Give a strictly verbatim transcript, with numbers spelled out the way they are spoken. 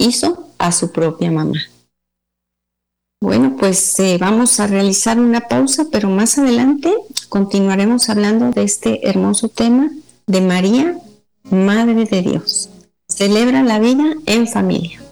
hizo a su propia mamá. Bueno, pues eh, vamos a realizar una pausa, pero más adelante continuaremos hablando de este hermoso tema de María, Madre de Dios. Celebra la vida en familia.